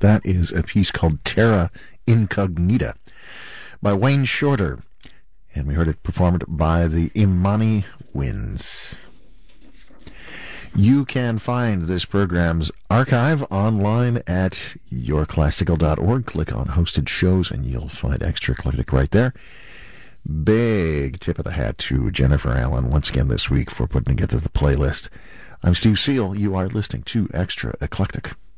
That is a piece called Terra Incognita by Wayne Shorter, and we heard it performed by the Imani Winds. You can find this program's archive online at yourclassical.org. Click on hosted shows and you'll find Extra Eclectic right there. Big tip of the hat to Jennifer Allen once again this week for putting together the playlist. I'm Steve Seal. You are listening to Extra Eclectic.